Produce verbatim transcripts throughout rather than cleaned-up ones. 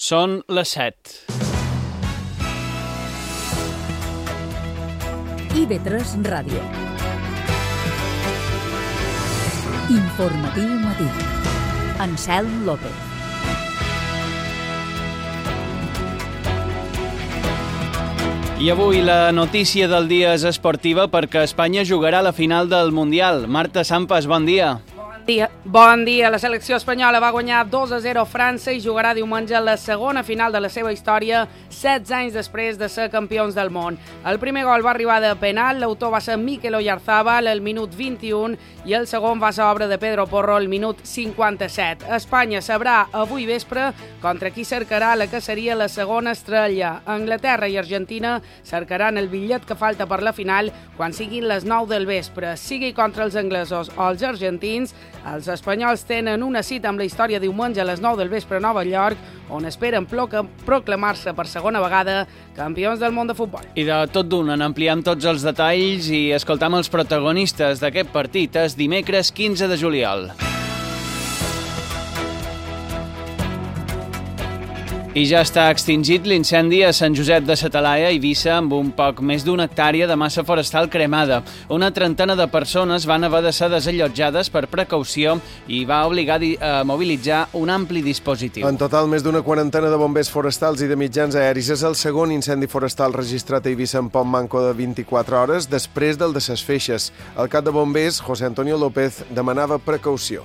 Són les set. I ve tres Ràdio. Informatiu matí. Anselm López. I avui la notícia del dia és esportiva perquè Espanya jugarà a la final del Mundial. Marta Sampas, bon dia. Dia. Bon dia. La selecció espanyola va guanyar dos a zero a França i jugarà diumenge la segona final de la seva història, setze anys després de ser campions del món. El primer gol va arribar de penal, l'autor va ser Mikel Oyarzabal al minut vint-i-un i el segon va ser obra de Pedro Porro al minut cinquanta-set. Espanya sabrà avui vespre contra qui cercarà la que seria la segona estrella. Anglaterra i Argentina cercaran el bitllet que falta per la final quan siguin les nou del vespre. Sigui contra els anglesos o els argentins, els espanyols tenen una cita amb la història diumenge a les nou del vespre a Nova York, on esperen proclamar-se per segona vegada campions del món de futbol. I de tot d'un en ampliem tots els detalls i escoltam els protagonistes d'aquest partit. És dimecres quinze de juliol. I ja està extingit l'incendi a Sant Josep de sa Talaia, a Eivissa, amb un poc més d'una hectàrea de massa forestal cremada. Una trentena de persones van haver de ser desallotjades per precaució i va obligar a mobilitzar un ampli dispositiu. En total, més d'una quarantena de bombers forestals i de mitjans aeris. És el segon incendi forestal registrat a Eivissa en poc manco de vint-i-quatre hores, després del de ses Feixes. El cap de bombers, José Antonio López, demanava precaució.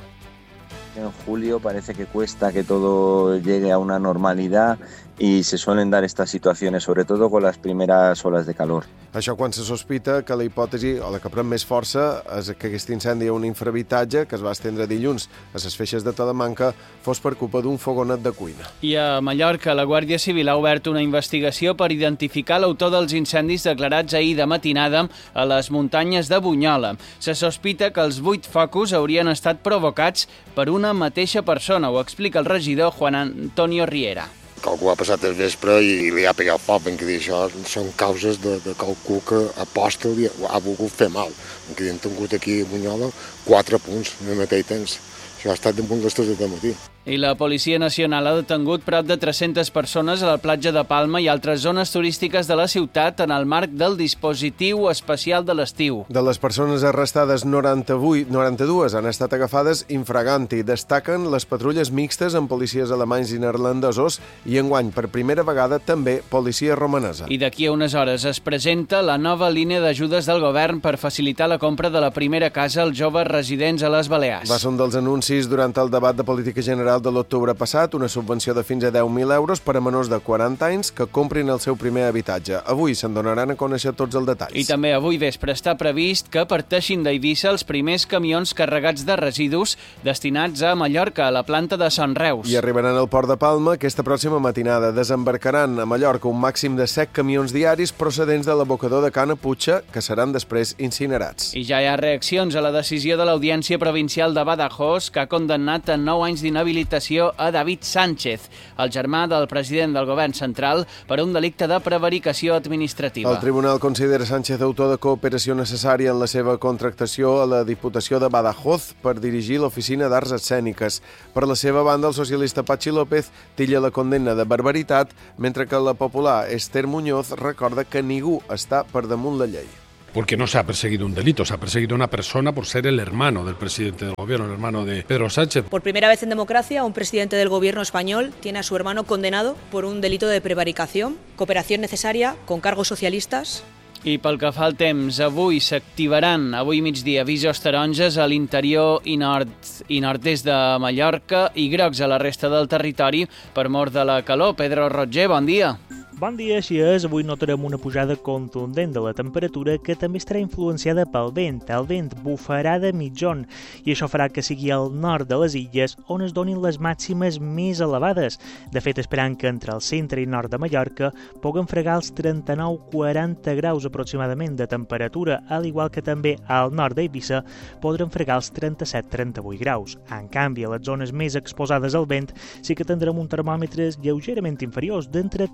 En julio parece que cuesta que todo llegue a una normalidad y se suelen dar estas situaciones, sobre todo con las primeras olas de calor. Això quan se sospita que la hipòtesi, o la que pren més força, és que aquest incendi a un infrahabitatge que es va estendre dilluns a ses Feixes de Talamanca fos per culpa d'un fogonet de cuina. I a Mallorca, la Guàrdia Civil ha obert una investigació per identificar l'autor dels incendis declarats ahir de matinada a les muntanyes de Bunyola. Se sospita que els vuit focus haurien estat provocats per una mateixa persona, ho explica el regidor Juan Antonio Riera. Que algú ha passat el vespre i li ha pegat foc, ben que dir això són causes de, de qualcú que aposta i ha volgut fer mal. Ben que hem tingut aquí a Bunyola quatre punts en el mateix temps. Això ha estat damunt les tres del matí. I la Policia Nacional ha detengut prop de tres-centes persones a la platja de Palma i altres zones turístiques de la ciutat en el marc del dispositiu especial de l'estiu. De les persones arrestades, noranta-vuit, noranta-dues han estat agafades infraganti. Destaquen les patrulles mixtes amb policies alemanys i neerlandesos i enguany, per primera vegada, també policia romanesa. I d'aquí a unes hores es presenta la nova línia d'ajudes del govern per facilitar la compra de la primera casa als joves residents a les Balears. Va ser un dels anuncis durant el debat de política general de l'octubre passat, una subvenció de fins a deu mil euros per a menors de quaranta anys que comprin el seu primer habitatge. Avui se'n donaran a conèixer tots els detalls. I també avui vespre està previst que parteixin d'Eivissa els primers camions carregats de residus destinats a Mallorca, a la planta de Son Reus. I arribaran al port de Palma aquesta pròxima matinada. Desembarcaran a Mallorca un màxim de set camions diaris procedents de l'abocador de Cana Puig, que seran després incinerats. I ja hi ha reaccions a la decisió de l'Audiència Provincial de Badajoz, que ha condemnat a nou anys d'inhabilitació a David Sánchez, el germà del president del govern central, per un delicte de prevaricació administrativa. El tribunal considera Sánchez autor de cooperació necessària en la seva contractació a la Diputació de Badajoz per dirigir l'Oficina d'Arts Escèniques. Per la seva banda, el socialista Patxi López tilla la condemna de barbaritat, mentre que la popular Esther Muñoz recorda que ningú està per damunt la llei. Porque no se ha perseguido un delito, se ha perseguido una persona por ser el hermano del presidente del gobierno, el hermano de Pedro Sánchez. Por primera vez en democracia, un presidente del gobierno español tiene a su hermano condenado por un delito de prevaricación, cooperación necesaria con cargos socialistas. I pel que fa al temps, avui s'activaran, avui migdia, avisos taronges a l'interior i nord i nord-est de Mallorca i grocs a la resta del territori per mor de la calor. Pedro Roger, bon dia. Bon dia, així és. Avui notarem una pujada contundent de la temperatura que també estarà influenciada pel vent. El vent bufarà de mitjon i això farà que sigui al nord de les illes on es donin les màximes més elevades. De fet, esperant que entre el centre i nord de Mallorca puguen fregar els trenta-nou a quaranta graus aproximadament de temperatura, al igual que també al nord d'Eivissa podran fregar els trenta-set a trenta-vuit graus. En canvi, a les zones més exposades al vent sí que tindrem un termòmetres lleugerament inferiors d'entre trenta-tres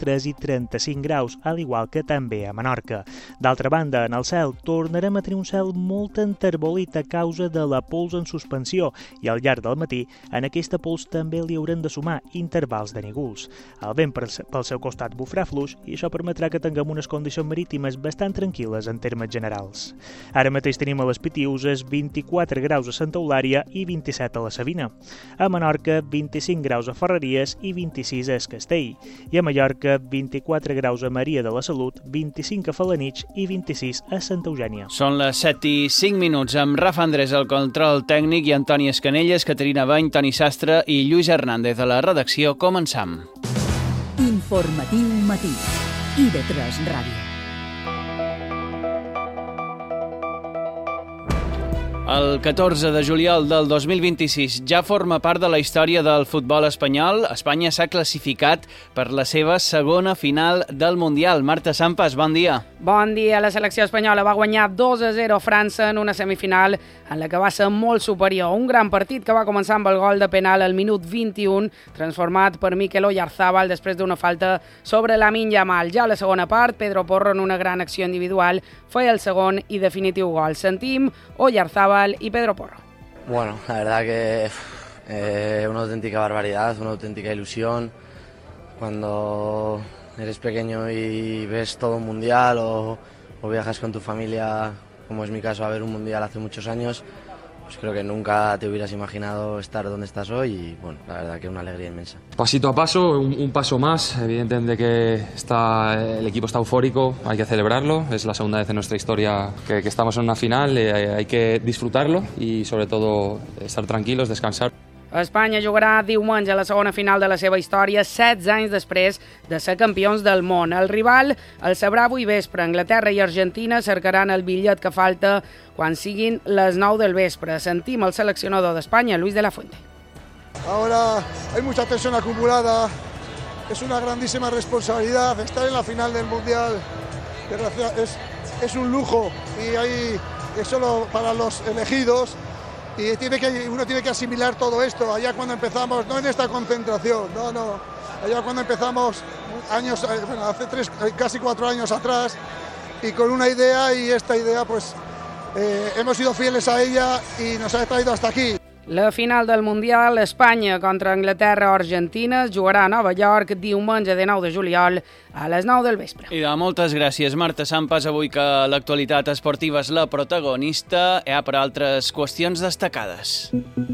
trenta-tres i trenta-cinc graus, al igual que també a Menorca. D'altra banda, en el cel tornarem a tenir un cel molt enterbolit a causa de la pols en suspensió i al llarg del matí en aquesta pols també li haurem de sumar intervals de nígols. El vent pel seu costat bufarà fluix i això permetrà que tinguem unes condicions marítimes bastant tranquil·les en termes generals. Ara mateix tenim a les Pitiüses vint-i-quatre graus a Santa Eulària i vint-i-set a la Sabina. A Menorca, vint-i-cinc graus a Ferreries i vint-i-sis a Es Castell. I a Mallorca, vint-i-quatre graus a Maria de la Salut, vint-i-cinc a Felanitx i vint-i-sis a Santa Eugènia. Són les set i cinc minuts amb Rafa Andrés al control tècnic i Antoni Escanelles, Caterina Bany, Toni Sastre i Lluís Hernández a la redacció. Començam. Informatiu matí. I V tres Ràdio. El catorze de juliol del dos mil vint-i-sis ja forma part de la història del futbol espanyol. Espanya s'ha classificat per la seva segona final del Mundial. Marta Sampas, bon dia. Bon dia. La selecció espanyola va guanyar dos a zero a França en una semifinal en la que va ser molt superior. Un gran partit que va començar amb el gol de penal al minut vint-i-un, transformat per Mikel Oyarzabal després d'una falta sobre Lamine Yamal. Ja a la segona part, Pedro Porro, en una gran acció individual, feia el segon i definitiu gol. Sentim Oyarzabal y Pedro Porro. Bueno, la verdad que eh, una auténtica barbaridad, una auténtica ilusión. Cuando eres pequeño y ves todo un mundial o, o viajas con tu familia, como es mi caso, a ver un mundial hace muchos años, pues creo que nunca te hubieras imaginado estar donde estás hoy y bueno, la verdad que una alegría inmensa. Pasito a paso, un, un paso más, evidentemente que está, el equipo está eufórico, hay que celebrarlo, es la segunda vez en nuestra historia que, que estamos en una final, eh, hay que disfrutarlo y sobre todo estar tranquilos, descansar. Espanya jugarà diumenge a la segona final de la seva història, setze anys després de ser campions del món. El rival el sabrà avui vespre. Anglaterra i Argentina cercaran el bitllet que falta quan siguin les nou del vespre. Sentim el seleccionador d'Espanya, Luis de la Fuente. Ahora hay mucha tensión acumulada, es una grandísima responsabilidad estar en la final del Mundial, es, es un lujo y hay, es solo para los elegidos. Y tiene que, uno tiene que asimilar todo esto, allá cuando empezamos, no en esta concentración, no, no, allá cuando empezamos años, bueno, hace tres, casi cuatro años atrás, y con una idea, y esta idea pues eh, hemos sido fieles a ella y nos ha traído hasta aquí. La final del Mundial, Espanya contra Anglaterra o Argentina, es jugarà a Nova York diumenge de nou de juliol a les nou del vespre. I de moltes gràcies, Marta Sampas. Avui que l'actualitat esportiva és la protagonista, hi ha per altres qüestions destacades.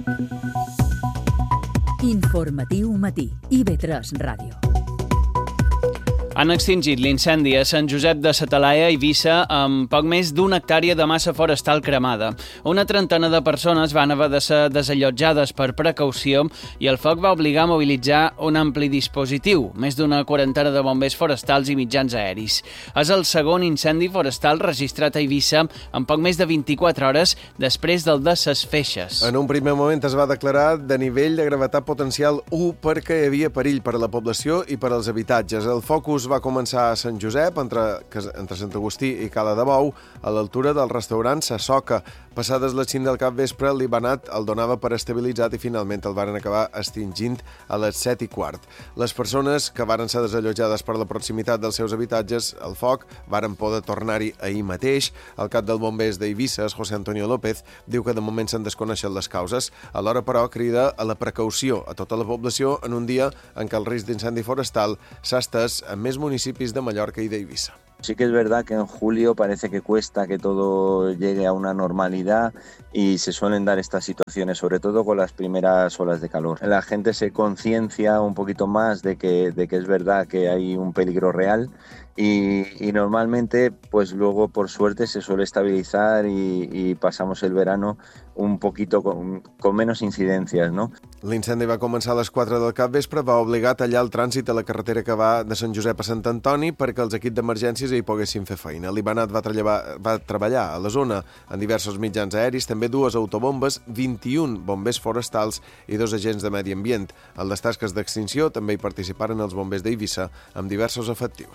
Informatiu matí. I V tres Ràdio. Han extingit l'incendi a Sant Josep de sa Talaia, Eivissa, amb poc més d'una hectàrea de massa forestal cremada. Una trentena de persones van haver de ser desallotjades per precaució i el foc va obligar a mobilitzar un ampli dispositiu, més d'una quarantena de bombers forestals i mitjans aeris. És el segon incendi forestal registrat a Eivissa en poc més de vint-i-quatre hores després del de ses Feixes. En un primer moment es va declarar de nivell de gravetat potencial u perquè hi havia perill per a la població i per als habitatges. El focus va començar a Sant Josep, entre, entre Sant Agustí i Cala de Bou, a l'altura del restaurant Sa Soca. Passades les cinc del capvespre, l'Ibanat el donava per estabilitzat i finalment el varen acabar extingint a les set i quart. Les persones que varen ser desallotjades per la proximitat dels seus habitatges al foc varen poder tornar-hi ahir mateix. El cap del bombers d'Eivissa, José Antonio López, diu que de moment se'n desconeixen les causes. Alhora, però, crida a la precaució a tota la població en un dia en què el risc d'incendi forestal s'ha estès en més municipis de Mallorca y de Eivissa. Sí que es verdad que en julio parece que cuesta que todo llegue a una normalidad y se suelen dar estas situaciones, sobre todo con las primeras olas de calor. La gente se conciencia un poquito más de que, de que es verdad que hay un peligro real y, y normalmente pues luego por suerte se suele estabilizar y, y pasamos el verano un poquito con, con menos incidencias, ¿no? L'incendi va començar a les quatre del capvespre, va obligar a tallar el trànsit a la carretera que va de Sant Josep a Sant Antoni perquè els equips d'emergències hi poguessin fer feina. L'Ibanat va, va treballar a la zona en diversos mitjans aeris, també dues autobombes, vint-i-un bombers forestals i dos agents de medi ambient. En les tasques d'extinció també hi participaren els bombers d'Eivissa amb diversos efectius. I també a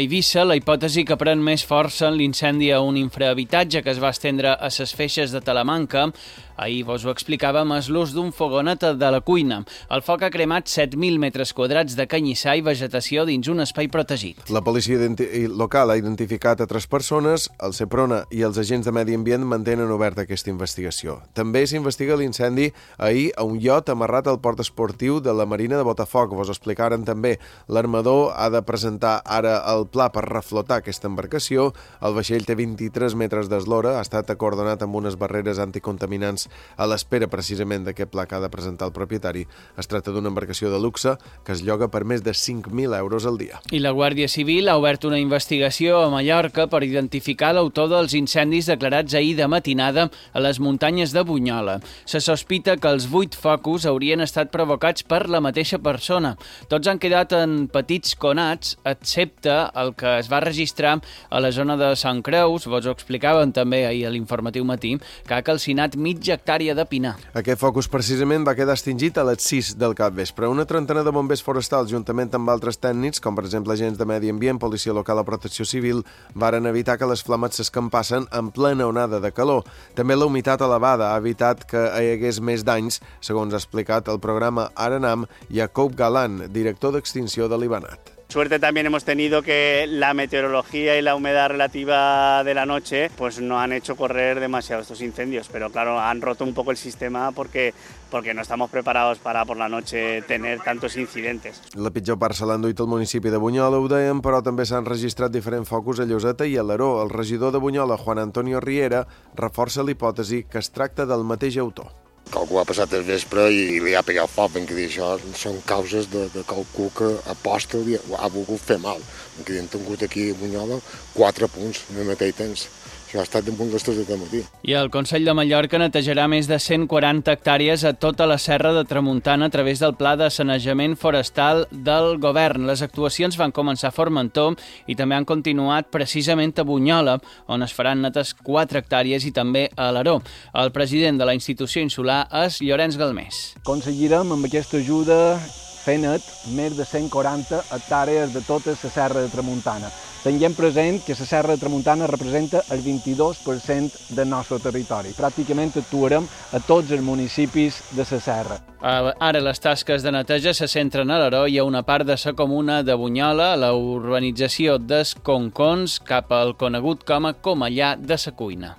Eivissa, la hipòtesi que pren més força en l'incendi a un infrahabitatge que es va estendre a ses feixes de Talamanca, ahir vos ho explicàvem, és l'ús d'un fogonet de la cuina. El foc ha cremat set mil metres quadrats de canyissar i vegetació dins un espai protegit. La policia local ha identificat a tres persones, el Seprona i els agents de Medi Ambient mantenen oberta aquesta investigació. També s'investiga l'incendi ahir a un iot amarrat al port esportiu de la Marina de Botafoc. Vos explicaren també. L'armador ha de presentar ara el pla per reflotar aquesta embarcació. El vaixell té vint-i-tres metres d'eslora, ha estat acordonat amb unes barreres anticontaminants a l'espera precisament d'aquest pla que ha de presentar el propietari. Es tracta d'una embarcació de luxe que es lloga per més de cinc mil euros al dia. I la Guàrdia Civil ha obert una investigació a Mallorca per identificar l'autor dels incendis declarats ahir de matinada a les muntanyes de Bunyola. Se sospita que els vuit focus haurien estat provocats per la mateixa persona. Tots han quedat en petits conats, excepte el que es va registrar a la zona de Sant Creus, vos ho explicaven també ahir a l'informatiu matí, que ha calcinat mitja hectàrea de pinar. Aquest focus precisament va quedar extingit a les sis del capvespre. Una trentena de bombers forestals, juntament amb altres tècnics, com per exemple agents de Medi Ambient, Policia Local o Protecció Civil, varen evitar que les flames s'escampassen en plena onada de calor. També la humitat elevada ha evitat que hi hagués més danys, segons ha explicat el programa Aranam Jacob Galán, director d'extinció de l'Ibanat. Suerte también hemos tenido que la meteorología y la humedad relativa de la noche pues no han hecho correr demasiado estos incendios, pero claro, han roto un poco el sistema porque, porque no estamos preparados para por la noche tener tantos incidentes. La pitjor part se l'ha enduit al municipi de Bunyola, ho dèiem, però també s'han registrat diferents focus a Lloseta i a l'Aró. El regidor de Bunyola, Juan Antonio Riera, reforça l'hipòtesi que es tracta del mateix autor. Que algú ha passat el vespre i li ha pegat foc, ben que dir, això són causes de, de qualcú que aposta i ha volgut fer mal. Ben que dir, hem tingut aquí a Bunyola quatre punts en el mateix temps. Això ha estat d'un punt les tres del matí. I el Consell de Mallorca netejarà més de cent quaranta hectàrees a tota la serra de Tramuntana a través del Pla de Sanejament Forestal del Govern. Les actuacions van començar a Formentor i també han continuat precisament a Bunyola, on es faran netes quatre hectàrees, i també a l'Aró. El president de la institució insular és Llorenç Galmés. Aconseguirem amb aquesta ajuda fer net més de cent quaranta hectàrees de tota la serra de Tramuntana. Tenint present que la serra de Tramuntana representa el vint-i-dos per cent del nostre territori. Pràcticament actuarem a tots els municipis de la serra. Ara les tasques de neteja se centren a l'Aró i a una part de la comuna de Bunyola, la urbanització dels Concons, cap al conegut com a Comellà de la Cuina.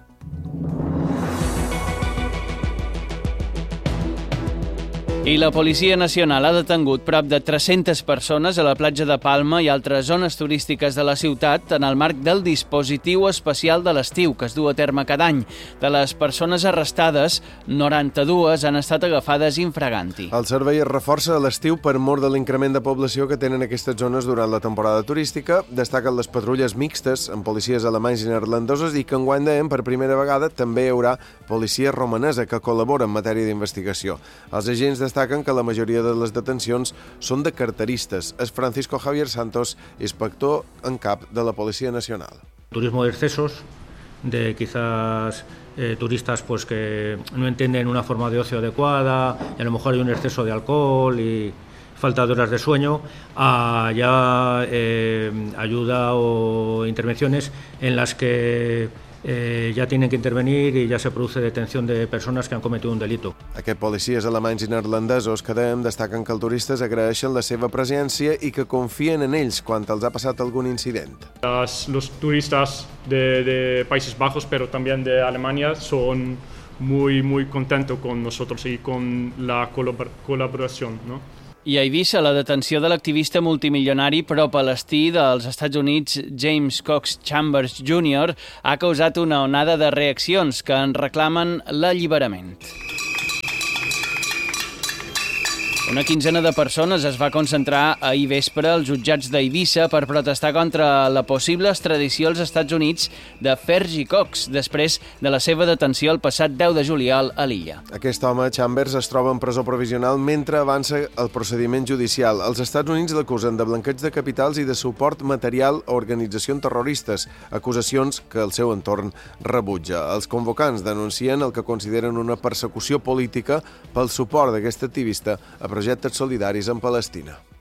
I la Policia Nacional ha detengut prop de tres-centes persones a la platja de Palma i altres zones turístiques de la ciutat en el marc del dispositiu especial de l'estiu que es du a terme cada any. De les persones arrestades, noranta-dues han estat agafades infraganti. El servei es reforça a l'estiu per mor de l'increment de població que tenen aquestes zones durant la temporada turística. Destaquen les patrulles mixtes amb policies alemanys i neerlandesos i que enguany dèiem per primera vegada també hi haurà policia romanesa que col·labora en matèria d'investigació. Els agents destaquen que la majoria de les detencions són de carteristes. És Francisco Javier Santos, inspector en cap de la Policía Nacional. Turismo de excesos, de quizás eh, turistas pues que no entienden una forma de ocio adecuada, y a lo mejor hay un exceso de alcohol y falta de horas de sueño, a ya eh, ayuda o intervenciones en las que Eh, ja tenen que intervenir i ja se produce detenció de persones que han cometido un delito. Aquests policies alemanys i neerlandesos que dèiem destaquen que els turistes agraeixen la seva presència i que confien en ells quan els ha passat algun incident. Las, los turistas de, de Países Bajos, pero también de Alemania, son muy, muy contentos con nosotros y con la colabor colaboración, ¿no? I a Eivissa, la detenció de l'activista multimilionari pro-palestí dels Estats Units, James Cox Chambers júnior, ha causat una onada de reaccions que en reclamen l'alliberament. Una quinzena de persones es va concentrar ahir vespre als jutjats d'Eivissa per protestar contra la possible extradició als Estats Units de Fergie Cox, després de la seva detenció el passat deu de juliol a l'illa. Aquest home, Chambers, es troba en presó provisional mentre avança el procediment judicial. Els Estats Units l'acusen de blanqueig de capitals i de suport material a organitzacions terroristes, acusacions que el seu entorn rebutja. Els convocants denuncien el que consideren una persecució política pel suport d'aquest activista a projectes solidaris en Palestina.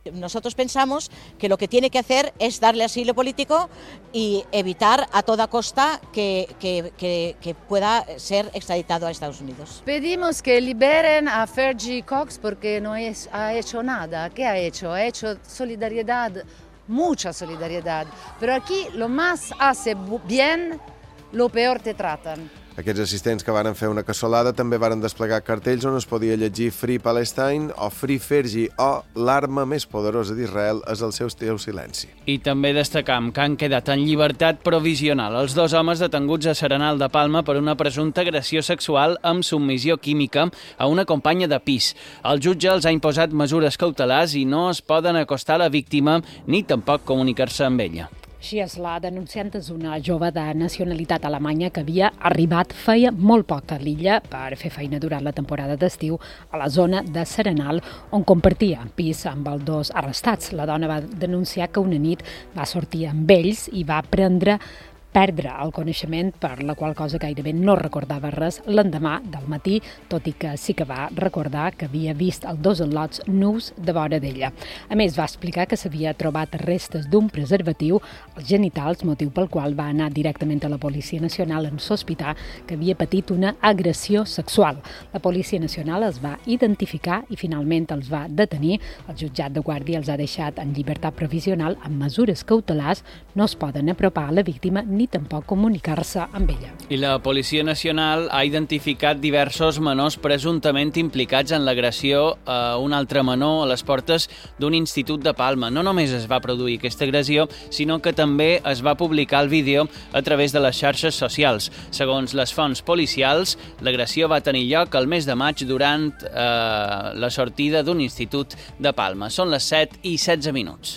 Nosotros pensamos que lo que tiene que hacer es darle asilo político y evitar a toda costa que, que, que, que pueda ser extraditado a Estados Unidos. Pedimos que liberen a Fergie Cox porque no es, ha hecho nada. ¿Qué ha hecho? Ha hecho solidaridad, mucha solidaridad. Pero aquí lo más hace bien, lo peor te tratan. Aquests assistents que varen fer una cassolada també varen desplegar cartells on es podia llegir Free Palestine o Free Fergie o l'arma més poderosa d'Israel és el seu teu silenci. I també destacam que han quedat en llibertat provisional els dos homes detenguts a Serenal de Palma per una presumpta agressió sexual amb submissió química a una companya de pis. El jutge els ha imposat mesures cautelars i no es poden acostar a la víctima ni tampoc comunicar-se amb ella. Així és, la denunciant és una jove de nacionalitat alemanya que havia arribat feia molt poc a l'illa per fer feina durant la temporada d'estiu a la zona de Serenal, on compartia pis amb els dos arrestats. La dona va denunciar que una nit va sortir amb ells i va prendre perdre el coneixement, per la qual cosa gairebé no recordava res l'endemà del matí, tot i que sí que va recordar que havia vist els dos al·lots nus de vora d'ella. A més, va explicar que s'havia trobat restes d'un preservatiu als genitals, motiu pel qual va anar directament a la Policia Nacional en sospitar que havia patit una agressió sexual. La Policia Nacional els va identificar i finalment els va detenir. El jutjat de guàrdia els ha deixat en llibertat provisional amb mesures cautelars. No es poden apropar a la víctima ni ni tampoc comunicar-se amb ella. I la Policia Nacional ha identificat diversos menors presumptament implicats en l'agressió a un altre menor a les portes d'un institut de Palma. No només es va produir aquesta agressió, sinó que també es va publicar el vídeo a través de les xarxes socials. Segons les fonts policials, l'agressió va tenir lloc el mes de maig durant eh, la sortida d'un institut de Palma. Són les set i setze minuts.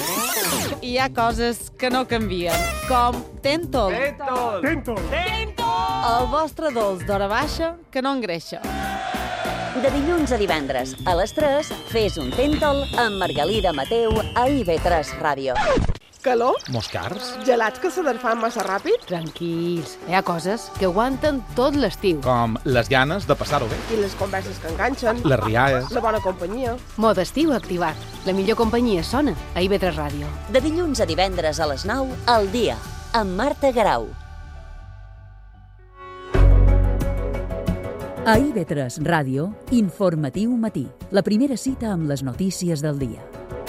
Hi ha coses que no canvien, com Tentol. Tentol. Tentol. Tentol. El vostre dolç d'hora baixa que no engreixa. De dilluns a divendres, a les tres, fes un Tentol amb Margalida Mateu a I V tres Ràdio. Calor? Moscars? Gelats que se desfan massa ràpid? Tranquils, hi ha coses que aguanten tot l'estiu. Com les ganes de passar-ho bé. I les converses que enganxen. Les rialles. La bona companyia. Mod estiu activat. La millor companyia sona a I V tres Ràdio. De dilluns a divendres a les nou, al dia, amb Marta Garau. A I V tres Ràdio, informatiu matí. La primera cita amb les notícies del dia.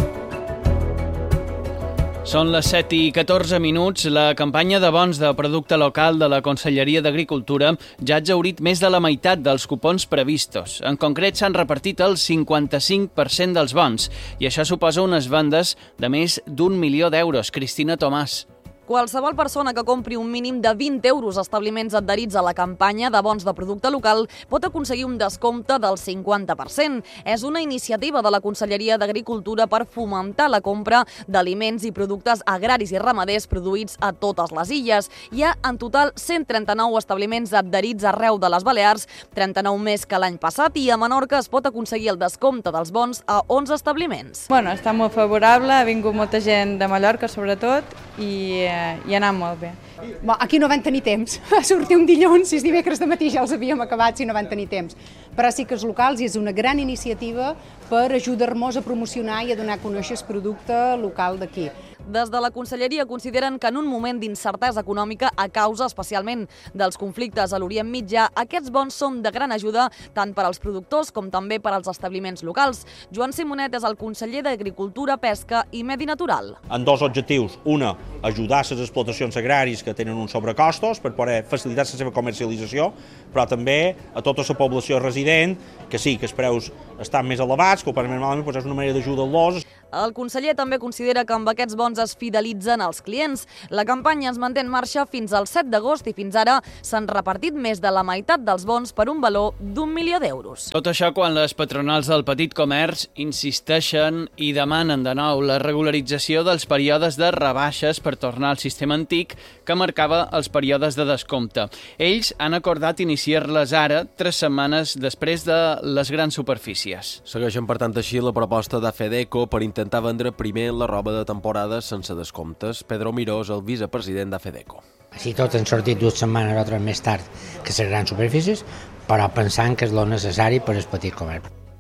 Són les set i catorze minuts. La campanya de bons de producte local de la Conselleria d'Agricultura ja ha exhaurit més de la meitat dels cupons previstos. En concret, s'han repartit el cinquanta-cinc per cent dels bons i això suposa unes vendes de més d'un milió d'euros. Cristina Tomàs. Qualsevol persona que compri un mínim de vint euros a establiments adherits a la campanya de bons de producte local pot aconseguir un descompte del cinquanta per cent. És una iniciativa de la Conselleria d'Agricultura per fomentar la compra d'aliments i productes agraris i ramaders produïts a totes les illes. Hi ha en total cent trenta-nou establiments adherits arreu de les Balears, trenta-nou més que l'any passat, i a Menorca es pot aconseguir el descompte dels bons a onze establiments. Bueno, està molt favorable, ha vingut molta gent de Mallorca sobretot i i ha anat molt bé. Aquí no van tenir temps a sortir un dilluns, si és dimecres de matí ja els havíem acabat si no van tenir temps. Però sí que els locals i és una gran iniciativa per ajudar-nos a promocionar i a donar a conèixer el producte local d'aquí. Des de la Conselleria consideren que en un moment d'incertesa econòmica a causa especialment dels conflictes a l'Orient Mitjà, aquests bons són de gran ajuda tant per als productors com també per als establiments locals. Joan Simonet és el conseller d'Agricultura, Pesca i Medi Natural. En dos objectius. Una, ajudar les explotacions agràries que tenen uns sobrecostos per poder facilitar la seva comercialització, però també a tota la població resident, que sí, que els preus estan més elevats, que ho permet malament, doncs és una manera d'ajudar-los. El conseller també considera que amb aquests bons es fidelitzen els clients. La campanya es manté en marxa fins al set d'agost i fins ara s'han repartit més de la meitat dels bons per un valor d'un milió d'euros. Tot això quan les patronals del petit comerç insisteixen i demanen de nou la regularització dels períodes de rebaixes per tornar al sistema antic que marcava els períodes de descompte. Ells han acordat iniciar-les ara, tres setmanes després de les grans superfícies. Segueixen, per tant, així la proposta d'Afedeco per intentar intentar vendre primer la roba de temporada sense descomptes. Pedro Miró és el vicepresident d'Afedeco. Així tot han sortit dues setmanes o tres més tard que les grans superfícies, però pensant que és lo necessari per al petit comerç.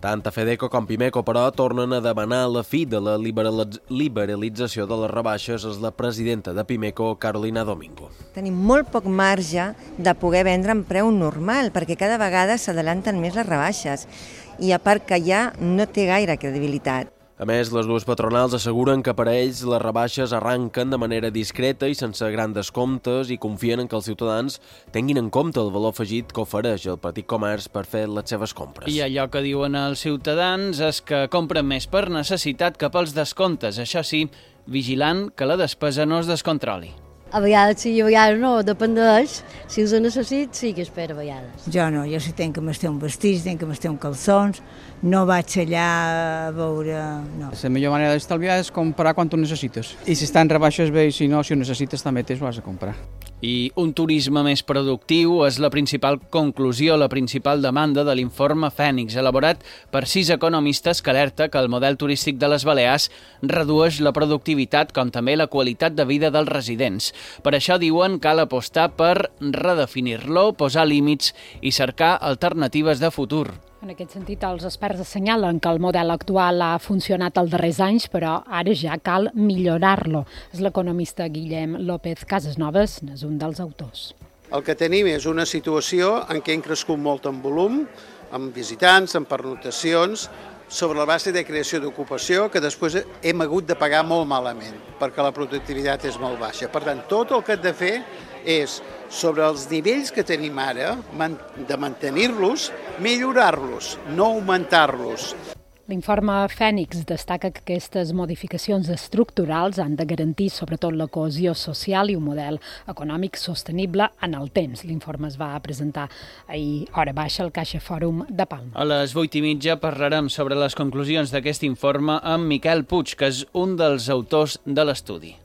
Tant a Fedeco com Pimeco, però, tornen a demanar la fi de la liberalització de les rebaixes. És la presidenta de Pimeco, Carolina Domingo. Tenim molt poc marge de poder vendre en preu normal, perquè cada vegada s'adelanten més les rebaixes i a part que ja no té gaire credibilitat. A més, les dues patronals asseguren que per a ells les rebaixes arranquen de manera discreta i sense grans descomptes i confien en que els ciutadans tinguin en compte el valor afegit que ofereix el petit comerç per fer les seves compres. I allò que diuen els ciutadans és que compren més per necessitat que pels descomptes, això sí, vigilant que la despesa no es descontroli. A vegades sí i a vegades no, dependeix. Si els necessit, sí que espera a vegades. Jo no, jo si tenc que m'estar un vestit, tenc que m'estar un calçons, no vaig allà a veure... No. La millor manera d'estalviar és comprar quan ho necessites. I si estan rebaixes bé, i si no, si ho necessites també t'ho has de comprar. I un turisme més productiu és la principal conclusió, la principal demanda de l'informe Fènix, elaborat per sis economistes que alerta que el model turístic de les Balears redueix la productivitat com també la qualitat de vida dels residents. Per això diuen cal apostar per redefinir-lo, posar límits i cercar alternatives de futur. En aquest sentit, els experts assenyalen que el model actual ha funcionat els darrers anys, però ara ja cal millorar-lo. És l'economista Guillem López Casasnovas, n'és un dels autors. El que tenim és una situació en què hem crescut molt en volum, amb visitants, amb pernotacions, sobre la base de creació d'ocupació, que després hem hagut de pagar molt malament, perquè la productivitat és molt baixa. Per tant, tot el que hem de fer és, sobre els nivells que tenim ara, de mantenir-los, millorar-los, no augmentar-los. L'informe Fènix destaca que aquestes modificacions estructurals han de garantir sobretot la cohesió social i un model econòmic sostenible en el temps. L'informe es va presentar ahir, hora baixa, al Caixa Fòrum de Palma. A les vuit i mitja parlarem sobre les conclusions d'aquest informe amb Miquel Puig, que és un dels autors de l'estudi.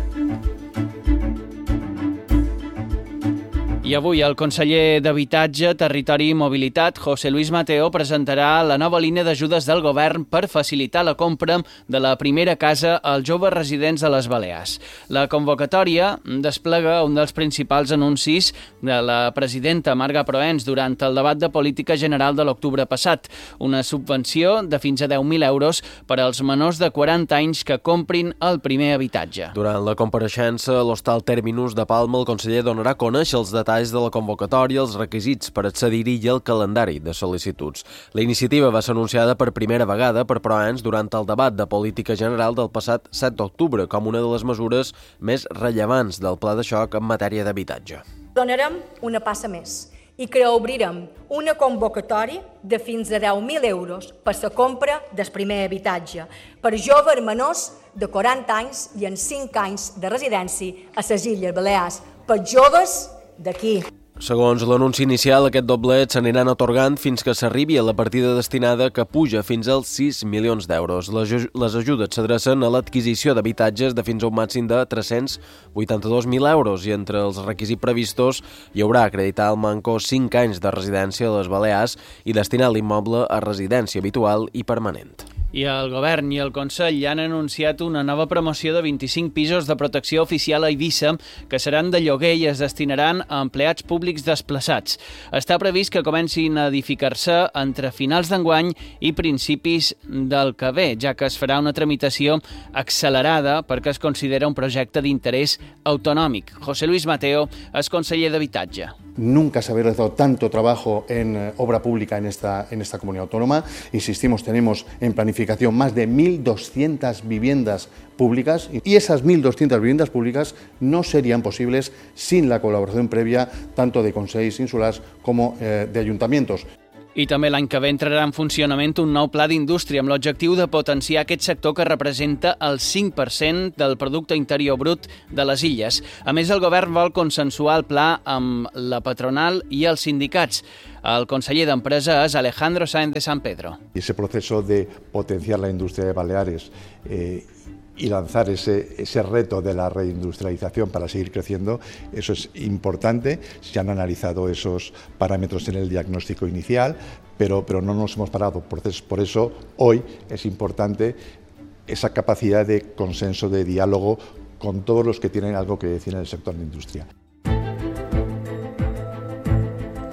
I avui el conseller d'Habitatge, Territori i Mobilitat, José Luis Mateo, presentarà la nova línia d'ajudes del govern per facilitar la compra de la primera casa als joves residents de les Balears. La convocatòria desplega un dels principals anuncis de la presidenta Marga Proens durant el debat de política general de l'octubre passat, una subvenció de fins a deu mil euros per als menors de quaranta anys que comprin el primer habitatge. Durant la compareixença a l'Hostal Terminus de Palma, el conseller donarà a conèixer els detalls de la convocatòria, els requisits per accedir-hi i el calendari de sol·licituds. La iniciativa va ser anunciada per primera vegada per Proens durant el debat de política general del passat set d'octubre com una de les mesures més rellevants del pla de xoc en matèria d'habitatge. Donarem una passa més i que obrirem una convocatòria de fins a deu mil euros per la compra del primer habitatge per joves menors de quaranta anys i en cinc anys de residència a les Illes Balears, per joves d'aquí. Segons l'anunci inicial, aquest doblet s'aniran atorgant fins que s'arribi a la partida destinada que puja fins als sis milions d'euros. Les ajudes s'adrecen a l'adquisició d'habitatges de fins a un màxim de tres-cents vuitanta-dos mil euros i entre els requisits previstos hi haurà acreditar al manco cinc anys de residència a les Balears i destinar l'immoble a residència habitual i permanent. I el govern i el Consell han anunciat una nova promoció de vint-i-cinc pisos de protecció oficial a Eivissa que seran de lloguer i es destinaran a empleats públics desplaçats. Està previst que comencin a edificar-se entre finals d'enguany i principis del que ve, ja que es farà una tramitació accelerada perquè es considera un projecte d'interès autonòmic. José Luis Mateo és conseller d'Habitatge. Nunca se había realizado tanto trabajo en eh, obra pública en esta, en esta comunidad autónoma. Insistimos, tenemos en planificación más de mil doscientas viviendas públicas y esas mil doscientas viviendas públicas no serían posibles sin la colaboración previa tanto de consells insulars como eh, de ayuntamientos. I també l'any que ve entrarà en funcionament un nou pla d'indústria amb l'objectiu de potenciar aquest sector que representa el cinc per cent del producte interior brut de les illes. A més, el govern vol consensuar el pla amb la patronal i els sindicats. El conseller d'Empresa és Alejandro Sáenz de San Pedro. Ese proceso de potenciar la industria de Baleares eh, y lanzar ese, ese reto de la reindustrialización para seguir creciendo, eso es importante. Se han analizado esos parámetros en el diagnóstico inicial, pero, pero no nos hemos parado. Por, por eso hoy es importante esa capacidad de consenso, de diálogo con todos los que tienen algo que decir en el sector de industria.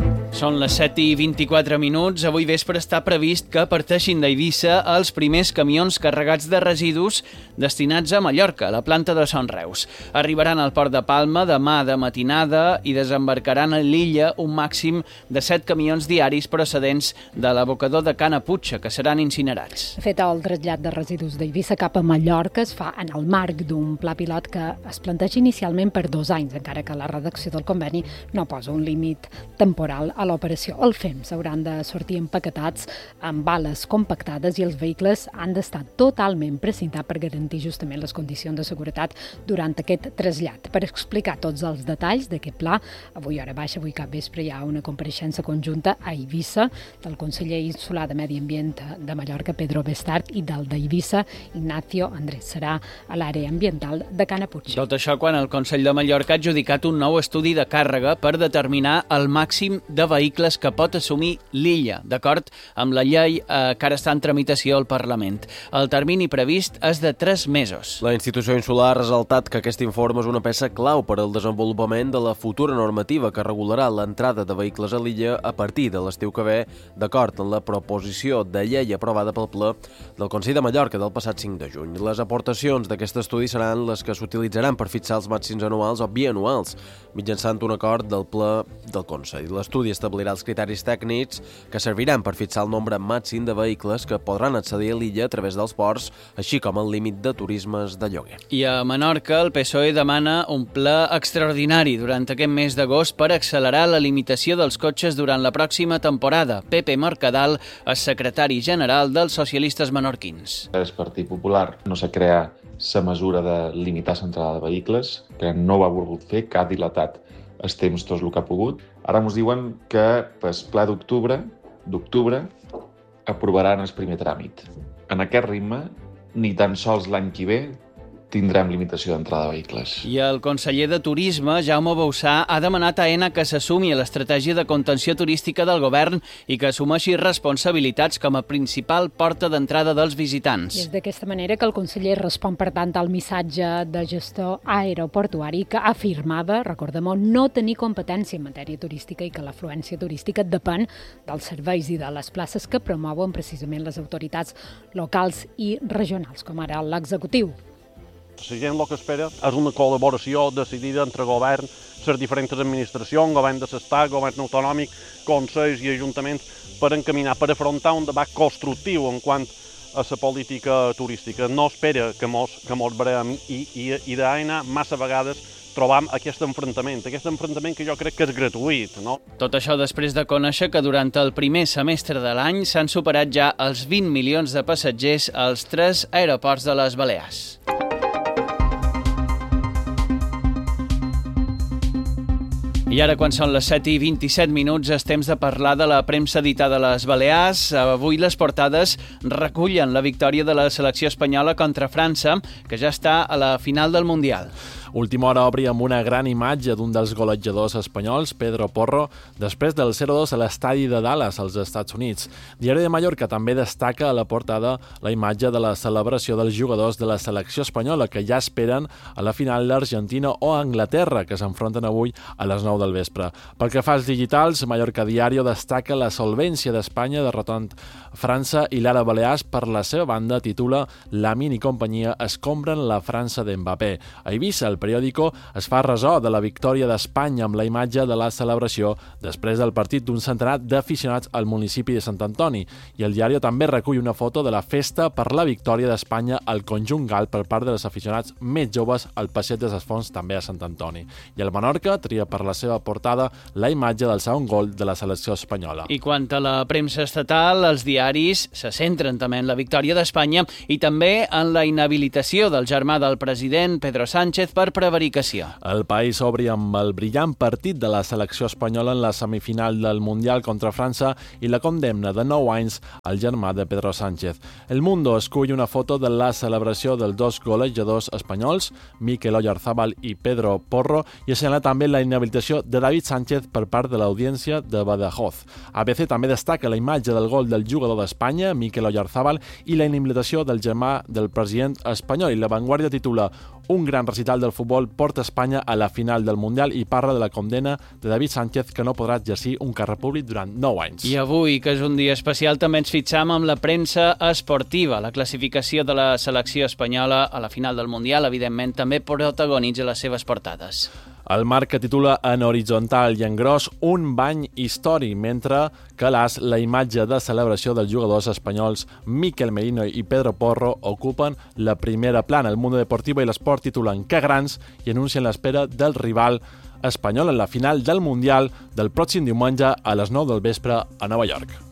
Són les set i vint-i-quatre minuts. Avui vespre està previst que parteixin d'Eivissa els primers camions carregats de residus destinats a Mallorca, a la planta de Son Reus. Arribaran al port de Palma demà de matinada i desembarcaran a l'illa un màxim de set camions diaris procedents de l'abocador de Cana Putxa, que seran incinerats. De fet, el trasllat de residus d'Eivissa cap a Mallorca es fa en el marc d'un pla pilot que es planteja inicialment per dos anys, encara que la redacció del conveni no posa un límit temporal a l'operació. El F E M s'hauran de sortir empaquetats amb bales compactades i els vehicles han d'estar totalment precintats per garantir justament les condicions de seguretat durant aquest trasllat. Per explicar tots els detalls d'aquest pla, avui hora baixa, avui cap vespre hi ha una compareixença conjunta a Eivissa del conseller insular de Medi Ambient de Mallorca, Pedro Bestart, i del d'Eivissa, Ignacio Andrés. Serà a l'àrea ambiental de Cana Putxa. Tot això quan el Consell de Mallorca ha adjudicat un nou estudi de càrrega per determinar el màxim de vehicles que pot assumir l'illa, d'acord amb la llei eh, que ara està en tramitació al Parlament. El termini previst és de tres mesos. La institució insular ha ressaltat que aquest informe és una peça clau per al desenvolupament de la futura normativa que regularà l'entrada de vehicles a l'illa a partir de l'estiu que ve, d'acord amb la proposició de llei aprovada pel ple del Consell de Mallorca del passat cinc de juny. Les aportacions d'aquest estudi seran les que s'utilitzaran per fixar els màxims anuals o bianuals, mitjançant un acord del ple del Consell. L'estudi establirà els criteris tècnics que serviran per fixar el nombre màxim de vehicles que podran accedir a l'illa a través dels ports, així com el límit de turismes de lloguer. I a Menorca, el P S O E demana un ple extraordinari durant aquest mes d'agost per accelerar la limitació dels cotxes durant la pròxima temporada. Pepe Mercadal és secretari general dels socialistes menorquins. El Partit Popular no se crea la mesura de limitar l'entrada de vehicles, que no ho ha volgut fer, que ha dilatat els temps tot el que ha pogut. Ara ens diuen que pel ple d'octubre d'octubre aprovaran el primer tràmit. En aquest ritme, ni tan sols l'any que ve tindrem limitació d'entrada de vehicles. I el conseller de Turisme, Jaume Bauçà, ha demanat a Aena que s'assumi a l'estratègia de contenció turística del govern i que assumeixi responsabilitats com a principal porta d'entrada dels visitants. És d'aquesta manera que el conseller respon, per tant, al missatge de gestor aeroportuari que afirmava, recordem-ho, no tenir competència en matèria turística i que l'afluència turística depèn dels serveis i de les places que promouen precisament les autoritats locals i regionals, com ara l'executiu. La gent el que espera és una col·laboració decidida entre govern, les diferents administracions, govern de l'Estat, govern autonòmic, consells i ajuntaments, per encaminar, per afrontar un debat constructiu en quant a la política turística. No espera que mos, que mos veurem i, i, i d'Aena massa vegades trobam aquest enfrontament, aquest enfrontament que jo crec que és gratuït, no? Tot això després de conèixer que durant el primer semestre de l'any s'han superat ja els vint milions de passatgers als tres aeroports de les Balears. I ara, quan són les set i vint-i-set minuts, és temps de parlar de la premsa editada a les Balears. Avui les portades recullen la victòria de la selecció espanyola contra França, que ja està a la final del Mundial. Última hora obri amb una gran imatge d'un dels golejadors espanyols, Pedro Porro, després del zero dos a l'estadi de Dallas, als Estats Units. Diari de Mallorca també destaca a la portada la imatge de la celebració dels jugadors de la selecció espanyola, que ja esperen a la final d'Argentina o Anglaterra, que s'enfronten avui a les nou del vespre. Pel que fa als digitals, Mallorca Diario destaca la solvència d'Espanya derrotant França, i l'Ara Balears, per la seva banda, titula Lamine i companyia escombren la França d'Mbappé. A Eivissa, el periòdico es fa ressò de la victòria d'Espanya amb la imatge de la celebració després del partit d'un centenar d'aficionats al municipi de Sant Antoni, i el diari també recull una foto de la festa per la victòria d'Espanya al conjunt gal per part dels aficionats més joves al passeig de les Fonts, també a Sant Antoni. I el Menorca tria per la seva portada la imatge del segon gol de la selecció espanyola. I quant a la premsa estatal, els diaris se centren també en la victòria d'Espanya i també en la inhabilitació del germà del president, Pedro Sánchez, per prevaricació. El País obri amb el brillant partit de la selecció espanyola en la semifinal del Mundial contra França i la condemna de nou anys al germà de Pedro Sánchez. El Mundo escull una foto de la celebració dels dos golejadors espanyols, Mikel Oyarzábal i Pedro Porro, i assenyala també la inhabilitació de David Sánchez per part de l'Audiència de Badajoz. A B C també destaca la imatge del gol del jugador d'Espanya, Mikel Oyarzábal, i la inhabilitació del germà del president espanyol. I La Vanguardia titula "Un gran recital del futbol porta Espanya a la final del Mundial" i parla de la condena de David Sánchez, que no podrà exercir un càrrec públic durant nou anys. I avui, que és un dia especial, també ens fixam amb la premsa esportiva. La classificació de la selecció espanyola a la final del Mundial, evidentment, també protagonitza les seves portades. El Marc, que titula en horitzontal i en gros "Un bany històric", mentre que l'As, la imatge de celebració dels jugadors espanyols Miquel Merino i Pedro Porro ocupen la primera plana. El Mundo Deportivo i l'Esport titulen "Que grans" i anuncien l'espera del rival espanyol en la final del Mundial del pròxim diumenge a les nou del vespre a Nova York.